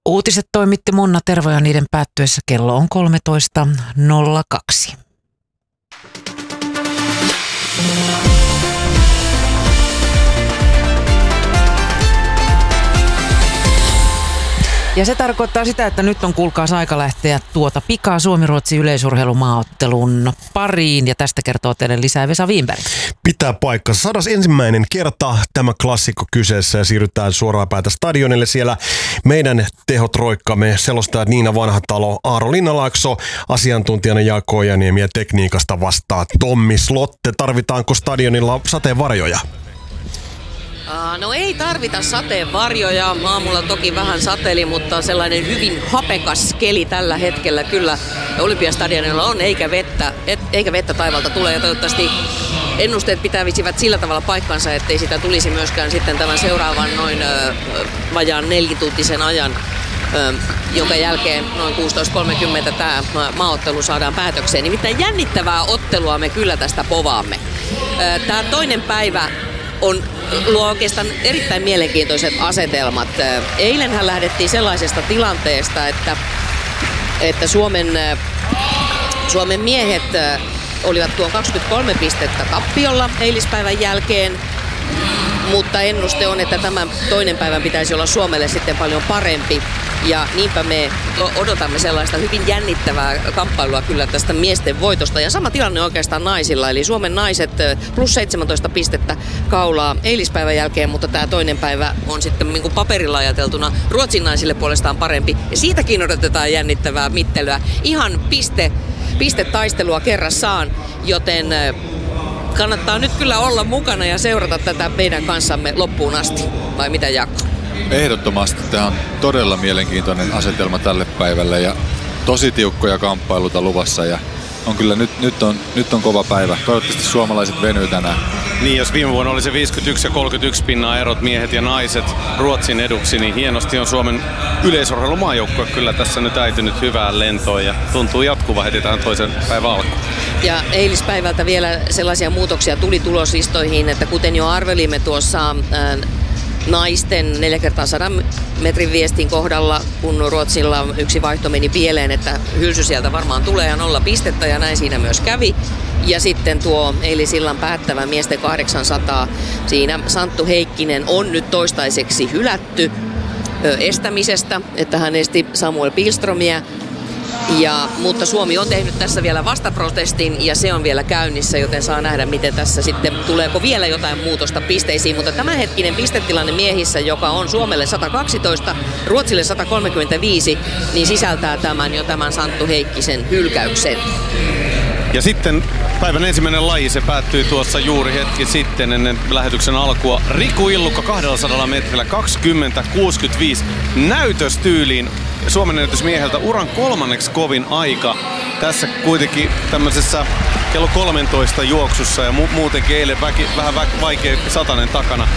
Uutiset toimitti Monna Tervo ja niiden päättyessä kello on 13.02. Ja se tarkoittaa sitä, että nyt on kuulkaas aika lähteä tuota pikaa Suomi-Ruotsi yleisurheilumaaottelun pariin. Ja tästä kertoo teille lisää Vesa Wienberg. Pitää paikkansa. 101. kerta tämä klassikko kyseessä ja siirrytään suoraan päätä stadionille. Siellä meidän tehot roikkamme selostajat Niina Vanhatalo, Aaro Linnalaakso, asiantuntijana Jaakko Ojaniemi ja tekniikasta vastaa Tommi Slotte. Tarvitaanko stadionilla sateenvarjoja? No ei tarvita sateenvarjoja. Aamulla toki vähän sateli, mutta sellainen hyvin hapekas keli tällä hetkellä kyllä Olympiastadionilla on, eikä vettä taivalta tule. Ja toivottavasti ennusteet pitävisivät sillä tavalla paikkansa, ettei sitä tulisi myöskään sitten tämän seuraavan noin vajaan 4-tuntisen ajan, jonka jälkeen noin 16.30 tämä maaottelu saadaan päätökseen. Nimittäin jännittävää ottelua me kyllä tästä povaamme. Tämä toinen päivä luo oikeastaan erittäin mielenkiintoiset asetelmat. Eilenhän lähdettiin sellaisesta tilanteesta, että Suomen miehet olivat tuon 23 pistettä tappiolla eilispäivän jälkeen, mutta ennuste on, että tämän toinen päivän pitäisi olla Suomelle sitten paljon parempi. Ja niinpä me odotamme sellaista hyvin jännittävää kamppailua kyllä tästä miesten voitosta. Ja sama tilanne oikeastaan naisilla, eli Suomen naiset plus 17 pistettä kaulaa eilispäivän jälkeen, mutta tämä toinen päivä on sitten niin kuin paperilla ajateltuna Ruotsin naisille puolestaan parempi. Ja siitäkin odotetaan jännittävää mittelyä. Ihan pistetaistelua kerrassaan, joten kannattaa nyt kyllä olla mukana ja seurata tätä meidän kanssamme loppuun asti. Vai mitä, Jaakko? Ehdottomasti. Tämä on todella mielenkiintoinen asetelma tälle päivälle ja tosi tiukkoja kamppailuta luvassa ja on kyllä nyt on kova päivä. Toivottavasti suomalaiset venyy tänään. Niin, jos viime vuonna oli se 51 ja 31 pinnaa erot miehet ja naiset Ruotsin eduksi, niin hienosti on Suomen yleisurheilumaajoukkue kyllä tässä nyt äitynyt hyvään lentoon ja tuntuu jatkuva heti tähän toisen päivän alkuun. Ja eilispäivältä vielä sellaisia muutoksia tuli tuloslistoihin, että kuten jo arvelimme tuossa naisten 4x100 metrin viestin kohdalla, kun Ruotsilla yksi vaihto meni pieleen, että hylsy sieltä varmaan tulee ja 0 pistettä ja näin siinä myös kävi. Ja sitten tuo eilisillan päättävä miesten 800, siinä Santtu Heikkinen on nyt toistaiseksi hylätty estämisestä, että hän esti Samuel Pilströmiä. Mutta Suomi on tehnyt tässä vielä vastaprotestin ja se on vielä käynnissä, joten saa nähdä, miten tässä sitten tuleeko vielä jotain muutosta pisteisiin. Mutta tämänhetkinen pistetilanne miehissä, joka on Suomelle 112, Ruotsille 135, niin sisältää tämän Santtu Heikkisen hylkäyksen. Ja sitten päivän ensimmäinen laji, se päättyi tuossa juuri hetki sitten ennen lähetyksen alkua. Riku Illukka 200 metrillä 20.65 näytöstyyliin. Suomen ennätysmieheltä uran 3. kovin aika. Tässä kuitenkin tämmöisessä kello 13 juoksussa ja muutenkin eilen vähän vaikea satanen takana.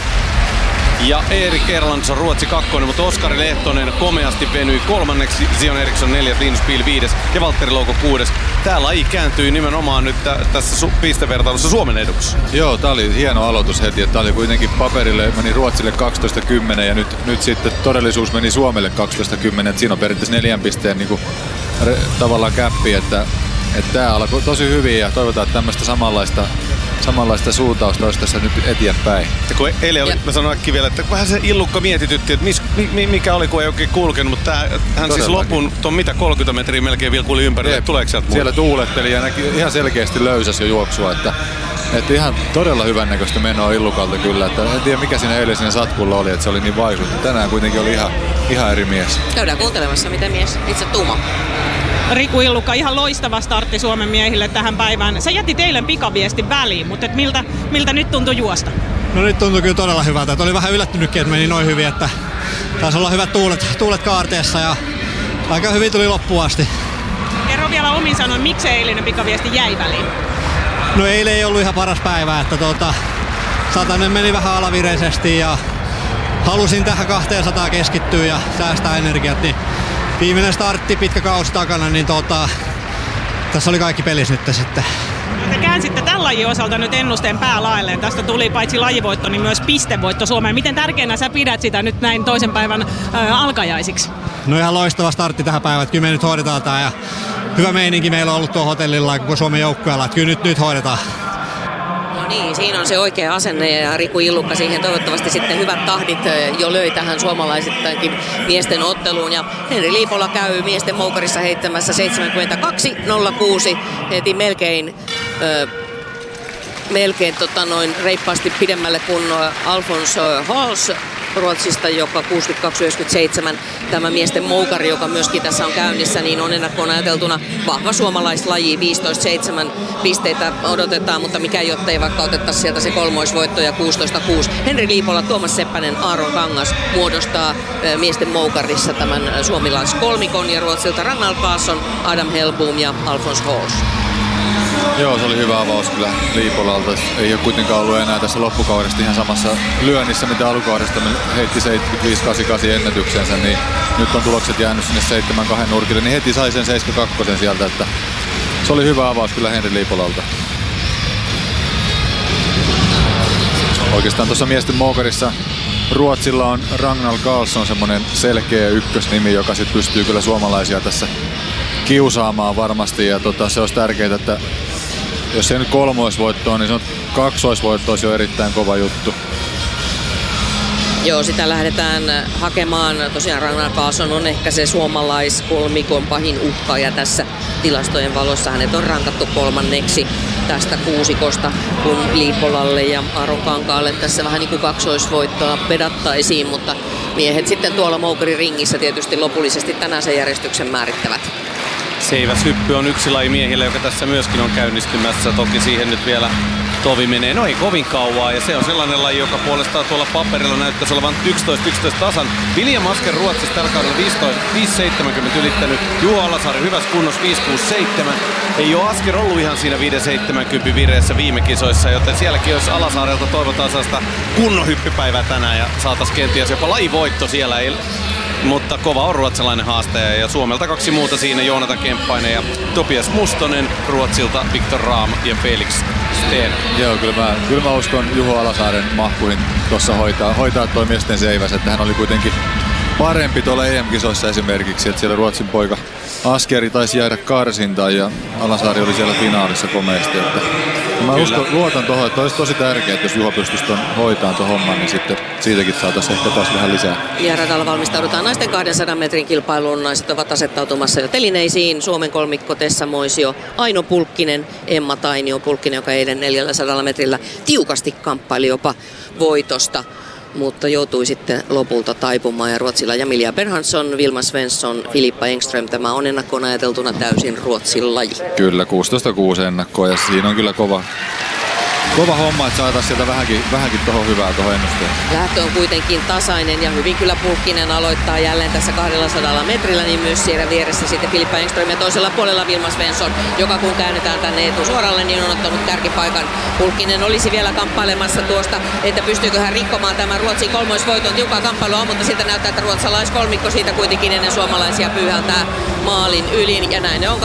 Ja Erik Erlandsson Ruotsi 2, mutta Oskari Lehtonen komeasti venyi 3. Zion Eriksson 4, Linus Pihl 5 ja Valtteri Louko 6. Tää laji kääntyi nimenomaan nyt tässä pistevertailussa Suomen eduksi. Joo, tää oli hieno aloitus heti. Tää oli kuitenkin paperille, meni Ruotsille 12.10 ja nyt sitten todellisuus meni Suomelle 12.10. Siinä on periaatteessa 4 pisteen niin kuin, tavallaan käppi, että tää alkoi tosi hyvin ja toivotaan, että tämmöistä samanlaista suuntausta olisi tässä nyt eteenpäin. Ja kun eilen oli, mä sanoin äkkiä vielä, että vähän se Illukka mietitytti, että mikä oli, kun ei oikein kulkenut, mutta hän todellakin. Siis lopun, 30 metriä melkein vielä kuuli ympärille, että tuleeko sieltä muuta? Siellä tuuletteli ja näki ihan selkeästi löysäsi jo juoksua, että ihan todella hyvän näköistä menoa Illukalta kyllä. Että en tiedä mikä siinä eilen siinä satkulla oli, että se oli niin vaisuutta. Tänään kuitenkin oli ihan eri mies. Käydään kuuntelemassa, mitä mies itse tuumaa. Riku Illukka, ihan loistava startti Suomen miehille tähän päivään. Sä jätit eilen pikaviestin väliin, mutta miltä nyt tuntui juosta? No nyt tuntui kyllä todella hyvältä. Oli vähän yllättynytkin, että meni noin hyvin, että taisi olla hyvät tuulet kaarteessa ja aika hyvin tuli loppuun asti. Kerro vielä omin sanoin, miksi eilinen pikaviesti jäi väliin? No eilen ei ollut ihan paras päivä, että satanen meni vähän alavireisesti ja halusin tähän 200 keskittyä ja säästää energiat, niin viimeinen startti, pitkä kausi takana, niin tässä oli kaikki pelissä nyt sitten. Te käänsitte tämän lajin osalta nyt ennusteen päälaelleen. Tästä tuli paitsi lajivoitto, niin myös pistevoitto Suomeen. Miten tärkeänä sä pidät sitä nyt näin toisen päivän alkajaisiksi? No ihan loistava startti tähän päivään. Kyllä me nyt hoidetaan tää ja hyvä meininki meillä on ollut tuolla hotellilla koko Suomen joukkueella. Kyllä nyt hoidetaan. No niin, siinä on se oikea asenne ja Riku Illukka siihen toivottavasti sitten hyvät tahdit jo löi tähän suomalaisittainkin miesten otteluun. Ja Henri Liipola käy miesten moukarissa heittämässä 72.06 heti melkein reippaasti pidemmälle kuin Alfons Hals Ruotsista, joka 62.97 tämä miesten moukari, joka myöskin tässä on käynnissä, niin on ennakkoon ajateltuna vahva suomalaislaji. 15.7 pisteitä odotetaan, mutta mikä jottei vaikka otettaisiin sieltä se kolmoisvoitto ja 16.6. Henri Liipola, Tuomas Seppänen, Aaron Kangas muodostaa miesten moukarissa tämän suomalaiskolmikon ja Ruotsilta Ragnar Karlsson, Adam Hellbom ja Alfons Hals. Joo, se oli hyvä avaus kyllä Liipolalta. Ei ole kuitenkaan ollut enää tässä loppukaudesta ihan samassa lyönnissä, mitä alukaudesta heitti 75.88 ennätyksensä, niin nyt on tulokset jäänyt sinne 7-2 nurkille, niin heti sai sen 7-2 sieltä, että se oli hyvä avaus kyllä Henri Liipolalta. Oikeastaan tuossa miesten moukarissa Ruotsilla on Ragnar Karlsson semmonen selkeä ykkösnimi, joka sit pystyy kyllä suomalaisia tässä kiusaamaan varmasti, ja se olisi tärkeää, että jos ei nyt kolmoisvoittoa, niin se on kaksoisvoitto, olisi jo erittäin kova juttu. Joo, sitä lähdetään hakemaan. Tosiaan Ragnar Karlsson on ehkä se suomalaiskolmikon pahin uhkaaja tässä tilastojen valossa. Hänet on rankattu kolmanneksi tästä kuusikosta, kun Liipolalle ja Aaron Kankaalle tässä vähän niin kuin kaksoisvoittoa pedattaisiin, mutta miehet sitten tuolla moukarin ringissä tietysti lopullisesti tänään sen järjestyksen määrittävät. Seiväshyppy on yksi laji miehillä, joka tässä myöskin on käynnistymässä. Toki siihen nyt vielä tovi menee. No ei kovin kauaa, ja se on sellainen laji, joka puolestaan tuolla paperilla näyttäisi olevan 11-11 tasan. William Asker Ruotsissa tällä kaudella 5.70 ylittänyt. Juho Alasaari hyvässä kunnossa 5.67. Ei ole Asker ollut ihan siinä 5.70 vireessä viime kisoissa, joten sielläkin jos Alasaarelta toivotaan sellaista kunnon hyppypäivää tänään ja saataisiin kenties jopa lajivoitto siellä. Mutta kova on ruotsalainen haastaja, ja Suomelta kaksi muuta siinä, Joonatan Kemppainen ja Topias Mustonen, Ruotsilta Viktor Rahm ja Felix Steen. Joo, kyllä mä uskon Juho Alasaaren mahkuihin tuossa hoitaa toi miesten seiväs, että hän oli kuitenkin parempi tuolla EM-kisoissa esimerkiksi, että siellä Ruotsin poika Askeri taisi jäädä karsintaan ja Alasaari oli siellä finaalissa komeasti. Että mä luotan tuohon, että olisi tosi tärkeää, että jos Juho pystyisi hoitaan tuon homman, niin sitten siitäkin saataisiin ehkä taas vähän lisää. Ja radalla valmistaudutaan naisten 200 metrin kilpailuun. Naiset ovat asettautumassa jo telineisiin. Suomen kolmikko Tessa Moisio, Aino Pulkkinen, Emma Tainio Pulkkinen, joka eilen 400 metrillä tiukasti kamppaili jopa voitosta, mutta joutui sitten lopulta taipumaan, ja Ruotsilla Jamilia Berhansson, Vilma Svensson, Filippa Engström. Tämä on ennakkoon ajateltuna täysin Ruotsin laji. Kyllä, 16.6 ennakkoa, ja siinä on kyllä kova homma, että saataisiin sieltä vähänkin tuohon hyvää tuohon ennusteeseen. Lähtö on kuitenkin tasainen ja hyvin kyllä Pulkkinen aloittaa jälleen tässä 200 metrillä, niin myös siellä vieressä sitten Filippa Engström ja toisella puolella Vilma Svensson, joka kun käännetään tänne etusuoralle, niin on ottanut kärkipaikan. Pulkkinen olisi vielä kamppailemassa tuosta, että pystyykö hän rikkomaan tämän Ruotsin kolmoisvoiton. Tiukkaa kamppailua on, mutta siltä näyttää, että ruotsalaiskolmikko siitä kuitenkin ennen suomalaisia pyyhältää maalin yli, ja näin ne on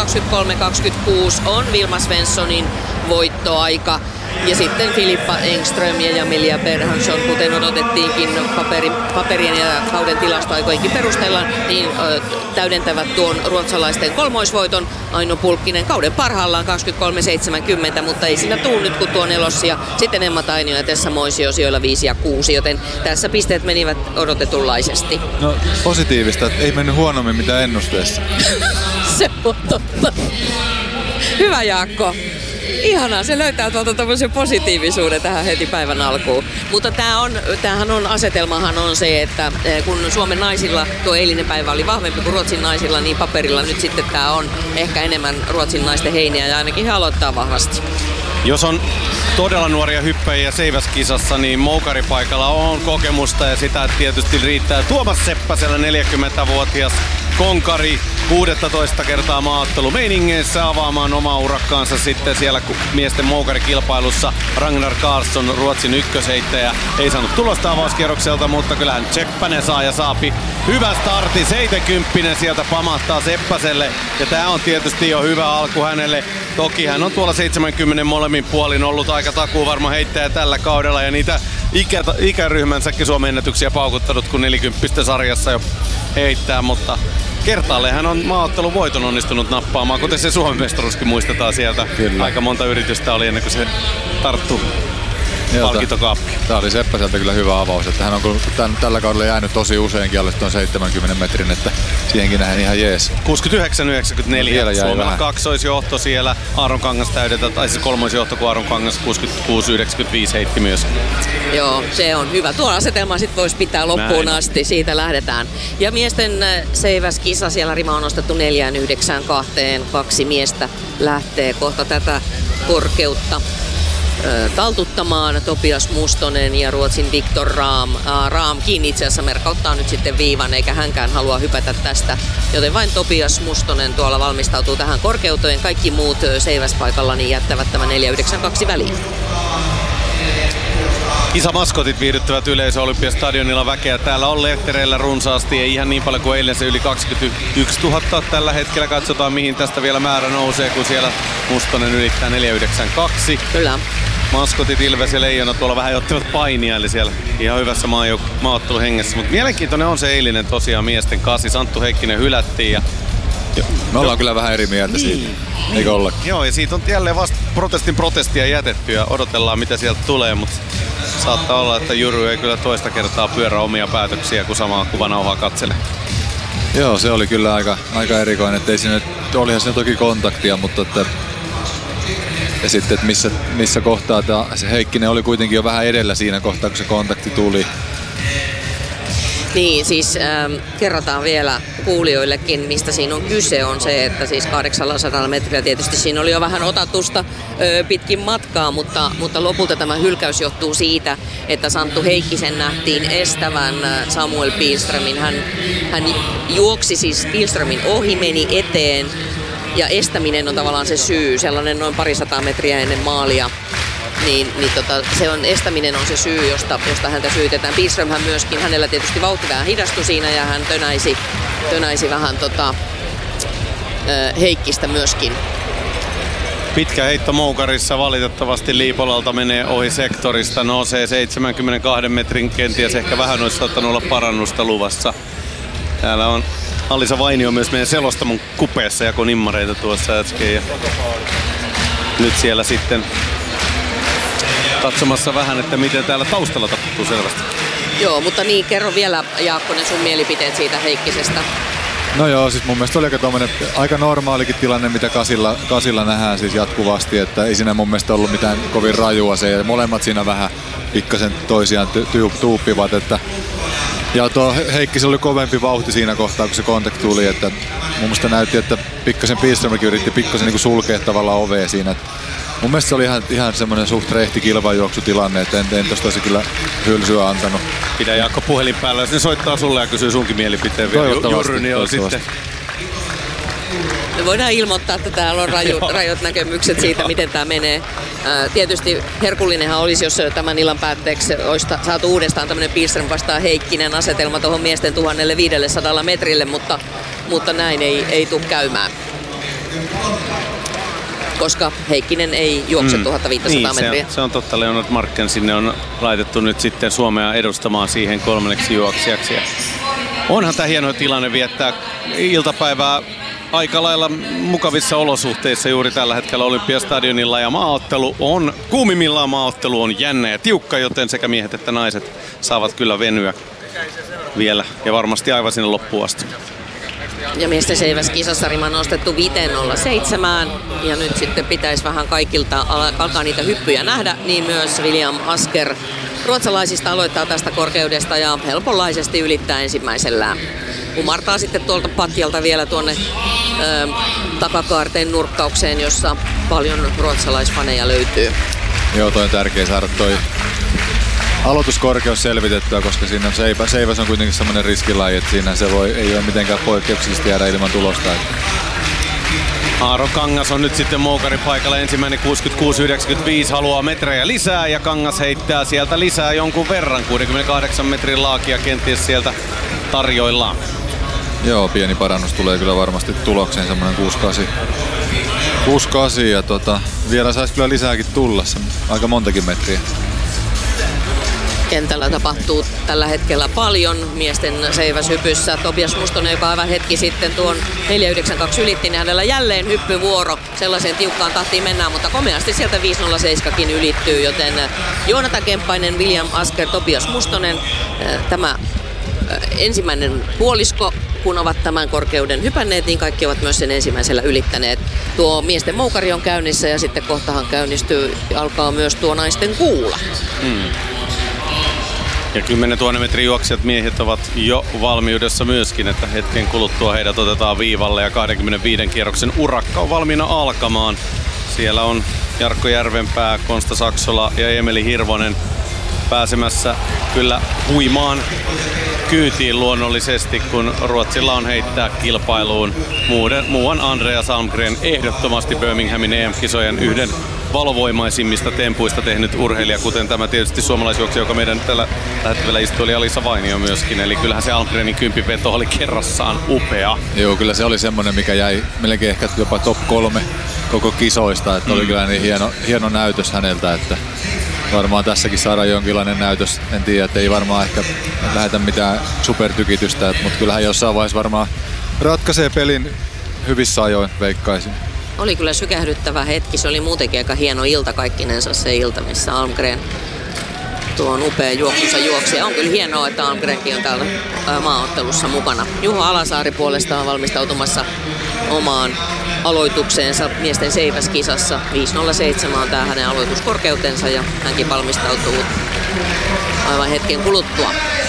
23-26 on Vilma Svenssonin voittoaika. Ja sitten Filippa Engström ja Jamilia Berhansson, kuten odotettiinkin paperien ja kauden tilastoaikojenkin perusteella, niin täydentävät tuon ruotsalaisten kolmoisvoiton. Aino Pulkkinen kauden parhaillaan 23.70, mutta ei siinä tuu nyt kun tuo nelossia. Sitten Emma Tainio ja Tessa Moisio sijoilla 5 ja 6, joten tässä pisteet menivät odotetunlaisesti. No positiivista, että ei mennyt huonommin mitä ennusteessa. Se on totta. Hyvä Jaakko. Ihanaa, se löytää tuolta tämmöisen positiivisuuden tähän heti päivän alkuun. Mutta asetelmahan on se, että kun Suomen naisilla tuo eilinen päivä oli vahvempi kuin Ruotsin naisilla, niin paperilla nyt sitten tämä on ehkä enemmän Ruotsin naisten heiniä, ja ainakin he aloittaa vahvasti. Jos on todella nuoria hyppäjiä seiväskisassa, niin moukaripaikalla on kokemusta, ja sitä tietysti riittää Tuomas Seppäsellä 40-vuotias konkari 16 kertaa maaottelu meiningeissä avaamaan omaa urakkaansa sitten siellä miesten moukarikilpailussa. Ragnar Karlsson, Ruotsin ykkösheittäjä, ei saanut tulosta avauskierrokselta, mutta kyllähän Tseppänen saa ja saapi hyvä starti. 70 sieltä pamahtaa Seppäselle ja tää on tietysti jo hyvä alku hänelle. Toki hän on tuolla 70 molemmin puolin ollut aika takuuvarma heittäjä tällä kaudella ja niitä ikäryhmänsäkin Suomen ennätyksiä paukuttanut, kun 40 sarjassa jo heittää, mutta kertaalleen hän on maaottelun voiton onnistunut nappaamaan, kuten se Suomen mestaruuskin muistetaan sieltä. Kyllä. Aika monta yritystä oli ennen kuin se tarttui palkintokaappiin. Tämä oli Seppäseltä kyllä hyvä avaus, että hän on tällä kaudella jäänyt tosi useinkin alle tuon 70 metrin, että siihenkin nähdään ihan jees. 69-94, Suomella kaksoisjohto siellä, Aaron Kangas täydetään, tai siis kolmoisjohto, kun Aaron Kangas 66-95 heitti myös. Joo, se on hyvä. Tuo asetelma sitten voisi pitää loppuun asti, siitä lähdetään. Ja miesten seiväskisa, siellä rima on nostettu 4.92, 2 miestä lähtee kohta tätä korkeutta taltuttamaan. Topias Mustonen ja Ruotsin Viktor Rahm. Rahmkin itse asiassa merkauttaa nyt sitten viivan, eikä hänkään halua hypätä tästä. Joten vain Topias Mustonen tuolla valmistautuu tähän korkeuteen. Kaikki muut seiväspaikalla niin jättävät tämän 4.92 väliin. Kisamaskotit viihdyttävät yleisö Olympiastadionilla väkeä. Täällä on lehtereillä runsaasti, ei ihan niin paljon kuin eilen, se yli 21 000 tällä hetkellä. Katsotaan mihin tästä vielä määrä nousee, kun siellä Mustonen ylittää 4.92. Kyllä. Maskotit Ilves ja Leijona tuolla vähän ottivat painia, eli siellä ihan hyvässä maaotteluhengessä. Mutta mielenkiintoinen on se eilinen tosiaan miesten kasi. Santtu Heikkinen hylättiin ja me ollaan kyllä vähän eri mieltä siitä, eikö ollakin? Joo, ja siitä on jälleen vasta protestia jätetty ja odotellaan mitä sieltä tulee, mutta saattaa olla, että Jyry ei kyllä toista kertaa pyörä omia päätöksiä, kun samaa kuvanauhaa katselee. Joo, se oli kyllä aika erikoinen, että ei siinä, olihan siinä toki kontaktia, mutta että ja sitten, että missä kohtaa se Heikkinen oli kuitenkin jo vähän edellä siinä kohtaa, kun se kontakti tuli. Niin, siis kerrotaan vielä kuulijoillekin, mistä siinä on kyse. On se, että siis 800 metriä tietysti siinä oli jo vähän otatusta pitkin matkaa, mutta lopulta tämä hylkäys johtuu siitä, että Santtu Heikkisen nähtiin estävän Samuel Pihlströmin. Hän juoksi siis Pihlströmin ohi, meni eteen ja estäminen on tavallaan se syy, sellainen noin 200 metriä ennen maalia. Se on, estäminen on se syy, josta häntä syytetään. Pihlströmhän myöskin, hänellä tietysti vauhti vähän hidastui siinä ja hän tönäisi vähän Heikkistä myöskin. Pitkä heitto moukarissa valitettavasti Liipolalta menee ohi sektorista, nousee 72 metrin, kenties ehkä vähän olisi saattanut olla parannusta luvassa. Täällä on Alisa Vainio myös meidän selostamon kupeessa, jako nimmareita tuossa äsken ja nyt siellä sitten katsomassa vähän, että miten täällä taustalla tapahtuu selvästi. Joo, mutta niin, kerro vielä Jaakkonen sun mielipiteet siitä Heikkisestä. No joo, siis mun mielestä oli aika normaalikin tilanne, mitä kasilla nähdään siis jatkuvasti, että ei siinä mun mielestä ollut mitään kovin rajua se, ja molemmat siinä vähän pikkasen toisiaan tuuppivat, että ja tuo Heikkis oli kovempi vauhti siinä kohtaa, kun se kontakti tuli, että mun mielestä näytti, että pikkasen Pihlströmkin yritti pikkasen niin sulkea tavallaan ovea siinä. Mun mielestä se oli ihan semmoinen suht rehti kilpajuoksutilanne, että en tosta olisi kyllä hylsyä antanut. Pidä Jaakko puhelin päällä, jos ne soittaa sulle ja kysyy sunkin mielipiteen vielä. Jurry, niin on sitten. Me voidaan ilmoittaa, että täällä on rajut näkemykset siitä, miten tämä menee. Tietysti herkullinenhan olisi, jos tämän illan päätteeksi olisi saatu uudestaan tämmöinen Pihlström vastaan Heikkinen asetelma tuohon miesten 1500 metrille, mutta näin ei tule käymään. Koska Heikkinen ei juokse 1500 metriä. Se on totta. Leonard Marken sinne on laitettu nyt sitten Suomea edustamaan siihen 3. juoksijaksi. Onhan tämä hieno tilanne viettää iltapäivää aika lailla mukavissa olosuhteissa juuri tällä hetkellä Olympiastadionilla. Ja kuumimmillaan maaottelu on jännä ja tiukka, joten sekä miehet että naiset saavat kyllä venyä vielä ja varmasti aivan sinne loppuun asti. Ja miesten seiväskisassa rima nostettu 5.07 ja nyt sitten pitäisi vähän kaikilta alkaa niitä hyppyjä nähdä, niin myös William Asker ruotsalaisista aloittaa tästä korkeudesta ja helponlaisesti ylittää ensimmäisellään. Kumartaa sitten tuolta patjalta vielä tuonne takakaarteen nurkkaukseen, jossa paljon ruotsalaisfaneja löytyy. Joo, toi on tärkeä saada toi aloituskorkeus selvitettyä, koska siinä seiväs on kuitenkin semmoinen riskilaji, että siinä se ei ole mitenkään poikkeuksellisesti jäädä ilman tulosta. Aaro Kangas on nyt sitten moukarin paikalla. Ensimmäinen 66,95 haluaa metrejä lisää ja Kangas heittää sieltä lisää jonkun verran. 68 metrin laakia kenties sieltä tarjoillaan. Joo, pieni parannus tulee kyllä varmasti tulokseen, semmoinen 6,8 ja vielä saisi kyllä lisääkin tulla, aika montakin metriä. Kentällä tapahtuu tällä hetkellä paljon miesten seiväshypyssä. Topias Mustonen, joka aivan hetki sitten tuon 4.92 ylitti, niin hänellä jälleen hyppyvuoro. Sellaiseen tiukkaan tahtiin mennään, mutta komeasti sieltä 5.07kin ylittyy, joten Joonatan Kemppainen, William Asker, Topias Mustonen, tämä ensimmäinen puolisko, kun ovat tämän korkeuden hypänneet, niin kaikki ovat myös sen ensimmäisellä ylittäneet. Tuo miesten moukari on käynnissä ja sitten kohtahan käynnistyy, alkaa myös tuo naisten kuula. Ja 10 000 metrin juoksijat miehet ovat jo valmiudessa myöskin, että hetken kuluttua heidät otetaan viivalle ja 25 kierroksen urakka on valmiina alkamaan. Siellä on Jarkko Järvenpää, Konsta Saksola ja Emeli Hirvonen pääsemässä kyllä huimaan kyytiin luonnollisesti, kun Ruotsilla on heittää kilpailuun muuan Andreas Almgren, ehdottomasti Birminghamin EM-kisojen yhden valovoimaisimmista tempuista tehnyt urheilija, kuten tämä tietysti suomalaisjuoksija, joka meidän tällä hetkellä istuu, oli Alisa Vainio myöskin. Eli kyllähän se Almgrenin kymppiveto oli kerrassaan upea. Joo, kyllä se oli semmoinen, mikä jäi melkein ehkä jopa top 3 koko kisoista. Että oli kyllä niin hieno näytös häneltä, että varmaan tässäkin saadaan jonkinlainen näytös. En tiedä, että ei varmaan ehkä lähetä mitään supertykitystä, mutta kyllähän jossain vaiheessa varmaan ratkaisee pelin hyvissä ajoin, veikkaisin. Oli kyllä sykähdyttävä hetki. Se oli muutenkin aika hieno ilta kaikkinensa, se ilta, missä Almgren tuon upean juoksunsa juoksi. Ja on kyllä hienoa, että Almgrenkin on täällä maaottelussa mukana. Juho Alasaari puolestaan valmistautumassa omaan aloitukseensa miesten seiväskisassa. 5.07 on tää hänen aloituskorkeutensa ja hänkin valmistautuu aivan hetken kuluttua.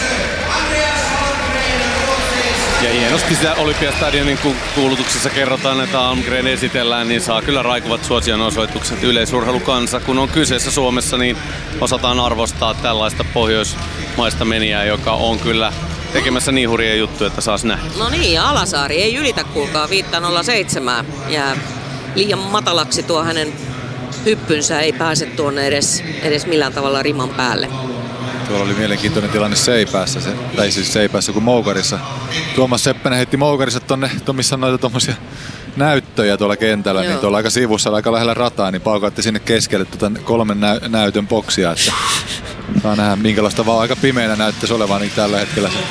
Ja hienosti sitä Olympiastadionin kuulutuksessa kerrotaan, että Almgren esitellään, niin saa kyllä raikuvat suosionosoitukset yleisurheilukansa. Kun on kyseessä Suomessa, niin osataan arvostaa tällaista pohjoismaista menijää, joka on kyllä tekemässä niin hurjia juttuja, että saas nähdä. No niin, ja Alasaari ei ylitä kuulkaa 5.07. Jää liian matalaksi tuo hänen hyppynsä, ei pääse tuonne edes millään tavalla riman päälle. Tuolla oli mielenkiintoinen tilanne Seipäässä, tai siis Seipäässä kuin moukarissa. Tuomas Seppänen heitti moukarissa tuonne, missä on noita tommosia näyttöjä tuolla kentällä, niin tuolla aika sivussa, aika lähellä rataa, niin paukautti sinne keskelle 3 näytön boksia, että saa nähdä minkälaista, vaan aika pimeänä näyttäisi olevan niin tällä hetkellä se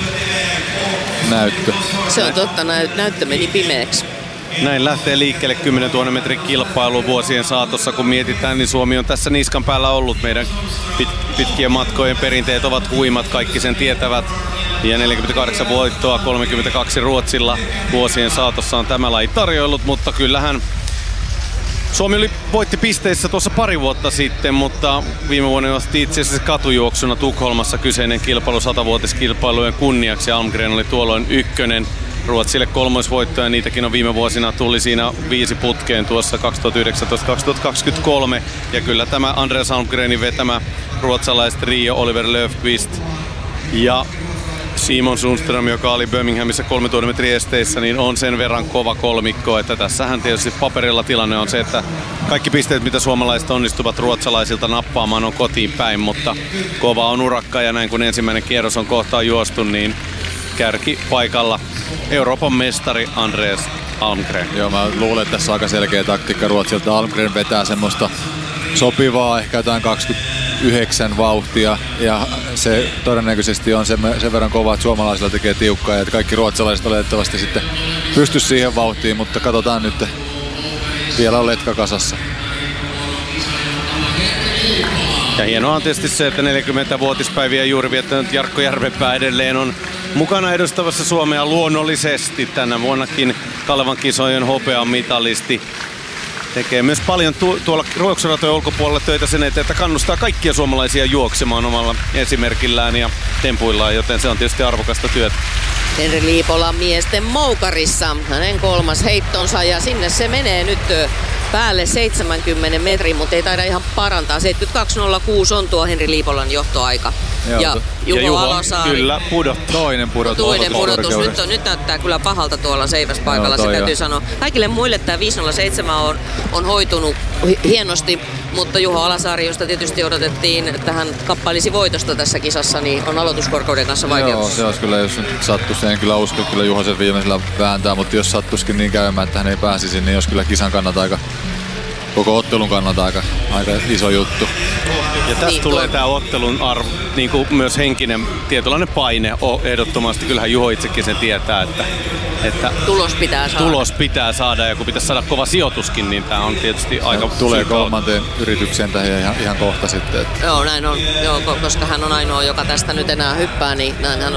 näyttö. Se on totta, näyttö meni pimeäksi. Näin lähtee liikkeelle 10 000 metrin kilpailu vuosien saatossa. Kun mietitään, niin Suomi on tässä niskan päällä ollut. Meidän pitkien matkojen perinteet ovat huimat, kaikki sen tietävät. Ja 48 voittoa, 32 Ruotsilla vuosien saatossa on tämä laji tarjoillut, mutta kyllähän Suomi voitti pisteissä tuossa pari vuotta sitten, mutta viime vuonna osti itse asiassa katujuoksuna Tukholmassa kyseinen kilpailu 100-vuotiskilpailujen kunniaksi. Almgren oli tuolloin ykkönen. Ruotsille 3 voittoja, niitäkin on viime vuosina, tuli siinä 5 putkeen tuossa 2019-2023. Ja kyllä tämä Andreas Almgrenin vetämä ruotsalaiset Rio, Oliver Löfqvist ja Simon Sundström, joka oli Birminghamissa 3000 metrin esteissä, niin on sen verran kova kolmikko, että tässähän tietysti paperilla tilanne on se, että kaikki pisteet, mitä suomalaiset onnistuvat ruotsalaisilta nappaamaan, on kotiin päin, mutta kova on urakka ja näin kun ensimmäinen kierros on kohtaan juostu, niin kärki paikalla Euroopan mestari Andreas Almgren. Joo, mä luulen, että tässä on aika selkeä taktiikka Ruotsilta. Almgren vetää semmoista sopivaa, ehkä jotain 29 vauhtia, ja se todennäköisesti on sen verran kova, että suomalaisilla tekee tiukkaa, ja että kaikki ruotsalaiset oletettavasti sitten pysty siihen vauhtiin, mutta katsotaan nyt, vielä on letka kasassa. Ja hienoa on tietysti se, että 40-vuotispäiviä juuri viettänyt Jarkko Järvenpää edelleen on mukana edustavassa Suomea luonnollisesti. Tänä vuonnakin Kalevan kisojen hopean mitalisti. Tekee myös paljon tuolla juoksuratojen ulkopuolella töitä sen eteen, että kannustaa kaikkia suomalaisia juoksemaan omalla esimerkillään ja tempuillaan, joten se on tietysti arvokasta työtä. Henri Liipola miesten moukarissa, hänen 3. heittonsa ja sinne se menee nyt päälle 70 metrin, mutta ei taida ihan parantaa. 72.06 on tuo Henri Liipolan johtoaika. Joo, ja Juho Alosaari. Kyllä, pudotti. Toinen pudotus. Nyt näyttää kyllä pahalta tuolla seiväspaikalla, se täytyy sanoa. Kaikille muille tämä 507 on hoitunut hienosti, mutta Juho Alasaari, josta tietysti odotettiin, että hän kappailisi voitosta tässä kisassa, niin on aloituskorkeuden kanssa vaikeuksissa. Joo, se olisi kyllä, jos nyt sattuisi, en kyllä usko, että kyllä Juho sen viimeisellä vääntää, mutta jos sattuisikin niin käymään, että hän ei pääsisi, niin olisi kyllä kisan kannalta koko ottelun kannalta aika iso juttu. Ja tästä tulee tämä ottelun niin kuin myös henkinen tietynlainen paine ehdottomasti. Kyllähän Juho itsekin sen tietää, että tulos pitää saada ja kun pitäisi saada kova sijoituskin, niin tämä on tietysti aika tulee kolmanteen yritykseen tähän ihan kohta sitten. Että. Joo, näin on. Joo, koska hän on ainoa, joka tästä nyt enää hyppää, niin hän